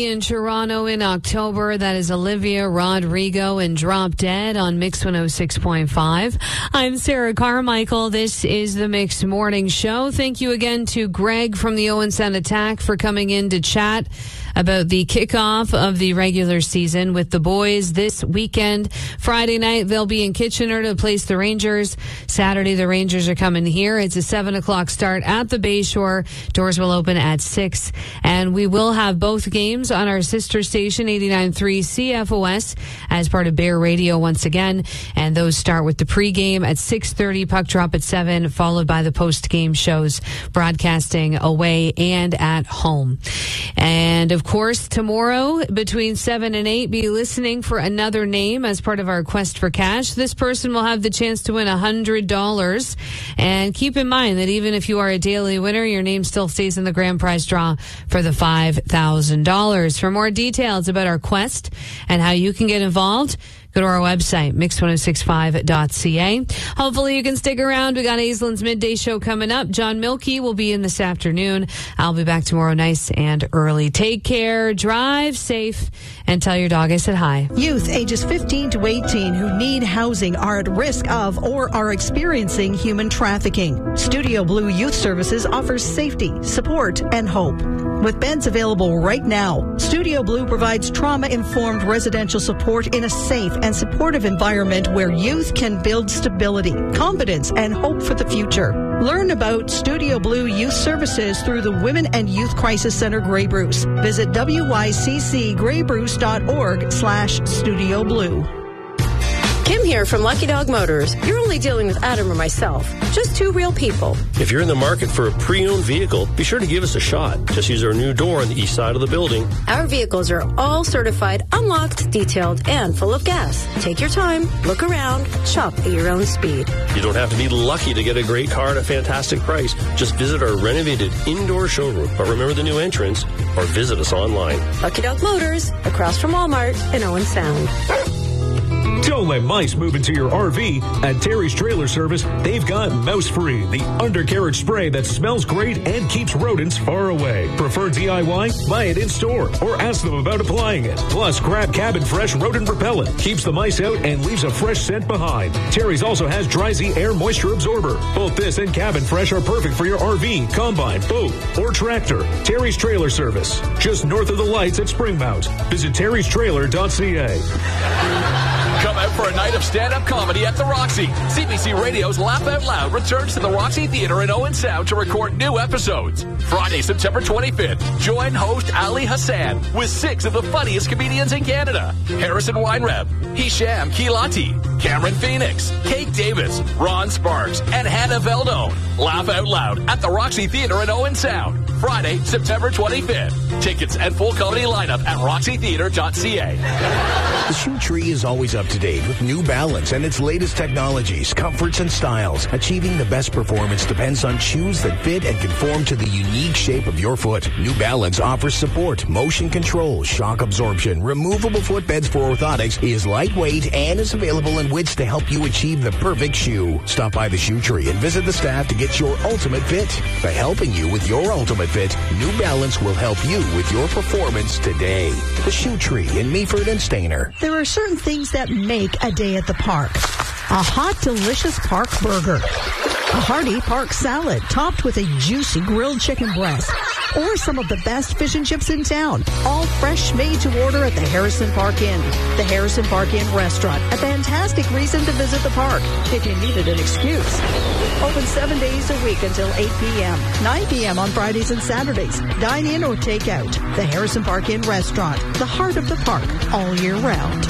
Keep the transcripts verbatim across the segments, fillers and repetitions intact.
In Toronto in October, that is Olivia Rodrigo and Drop Dead on Mix one oh six point five. I'm Sarah Carmichael. This is the Mix Morning Show. Thank you again to Greg from the Owen Sound Attack for coming in to chat about the kickoff of the regular season with the boys this weekend. Friday night, they'll be in Kitchener to place the Rangers. Saturday, the Rangers are coming here. It's a seven o'clock start at the Bayshore. Doors will open at six, and we will have both games on our sister station, eighty-nine point three C F O S, as part of Bear Radio once again. And those start with the pregame at six thirty, puck drop at seven, followed by the post-game shows broadcasting away and at home. And of course, tomorrow between seven and eight, be listening for another name as part of our quest for cash. This person will have the chance to win one hundred dollars. And keep in mind that even if you are a daily winner, your name still stays in the grand prize draw for the five thousand dollars. For more details about our quest and how you can get involved, go to our website, mix ten sixty-five dot c a. Hopefully you can stick around. We got Aislin's midday show coming up. John Milkey will be in this afternoon. I'll be back tomorrow nice and early. Take care, drive safe, and tell your dog I said hi. Youth ages fifteen to eighteen who need housing are at risk of or are experiencing human trafficking. Studio Blue Youth Services offers safety, support, and hope. With beds available right now, Studio Blue provides trauma-informed residential support in a safe and supportive environment where youth can build stability, confidence, and hope for the future. Learn about Studio Blue Youth Services through the Women and Youth Crisis Center Grey Bruce. Visit w y c c grey bruce dot org slash Studio Blue. Kim here from Lucky Dog Motors. You're only dealing with Adam or myself. Just two real people. If you're in the market for a pre-owned vehicle, be sure to give us a shot. Just use our new door on the east side of the building. Our vehicles are all certified, unlocked, detailed, and full of gas. Take your time, look around, shop at your own speed. You don't have to be lucky to get a great car at a fantastic price. Just visit our renovated indoor showroom. But remember the new entrance, or visit us online. Lucky Dog Motors, across from Walmart in Owen Sound. Don't let mice move into your R V. At Terry's Trailer Service, they've got Mouse Free, the undercarriage spray that smells great and keeps rodents far away. Prefer D I Y? Buy it in store or ask them about applying it. Plus, grab Cabin Fresh Rodent Repellent. Keeps the mice out and leaves a fresh scent behind. Terry's also has Dry Z Air Moisture Absorber. Both this and Cabin Fresh are perfect for your R V, combine, boat, or tractor. Terry's Trailer Service, just north of the lights at Springmount. Visit terrys trailer dot c a. Come out for a night of stand-up comedy at the Roxy. C B C Radio's Laugh Out Loud returns to the Roxy Theatre in Owen Sound to record new episodes. Friday, September twenty-fifth, join host Ali Hassan with six of the funniest comedians in Canada. Harrison Weinreb, Hisham Kilati, Cameron Phoenix, Kate Davis, Ron Sparks, and Hannah Veldone. Laugh Out Loud at the Roxy Theatre in Owen Sound. Friday, September twenty-fifth. Tickets and full comedy lineup at roxy theatre dot c a. The Shoe Tree is always up to date with New Balance and its latest technologies, comforts, and styles. Achieving the best performance depends on shoes that fit and conform to the unique shape of your foot. New Balance offers support, motion control, shock absorption, removable footbeds for orthotics, is lightweight, and is available in widths to help you achieve the perfect shoe. Stop by the Shoe Tree and visit the staff to get your ultimate fit. By helping you with your ultimate fit, New Balance will help you with your performance today. The Shoe Tree in Meaford and Stayner. There are certain things that make a day at the park. A hot, delicious park burger. A hearty park salad topped with a juicy grilled chicken breast. Or some of the best fish and chips in town. All fresh, made to order at the Harrison Park Inn. The Harrison Park Inn Restaurant. A fantastic reason to visit the park if you needed an excuse. Open seven days a week until eight p.m. nine p.m. on Fridays and Saturdays. Dine in or take out. The Harrison Park Inn Restaurant. The heart of the park all year round.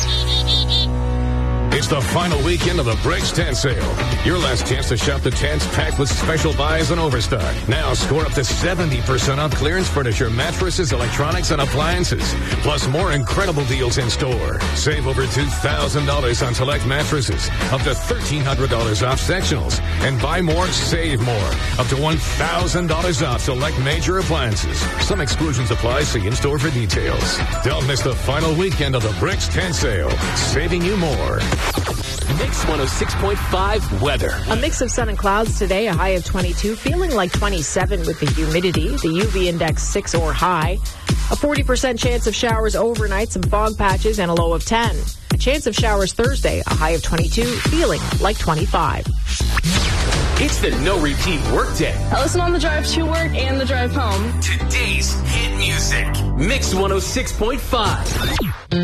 It's the final weekend of the Bricks Tent Sale. Your last chance to shop the tents packed with special buys and overstock. Now score up to seventy percent off clearance furniture, mattresses, electronics, and appliances. Plus more incredible deals in store. Save over two thousand dollars on select mattresses. Up to thirteen hundred dollars off sectionals. And buy more, save more. Up to one thousand dollars off select major appliances. Some exclusions apply. See in-store for details. Don't miss the final weekend of the Bricks Tent Sale. Saving you more. Mix one oh six point five weather. A mix of sun and clouds today, a high of twenty-two, feeling like twenty-seven with the humidity, the U V index six or high. A forty percent chance of showers overnight, some fog patches, and a low of ten. A chance of showers Thursday, a high of twenty-two, feeling like twenty-five. It's the no repeat workday. I listen on the drive to work and the drive home. Today's hit music. Mix one oh six point five.